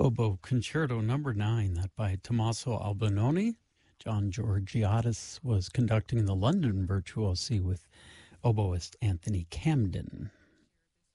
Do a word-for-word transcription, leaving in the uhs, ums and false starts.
Oboe Concerto Number Nine, that by Tommaso Albinoni. John Georgiadis was conducting the London Virtuosi with oboist Anthony Camden.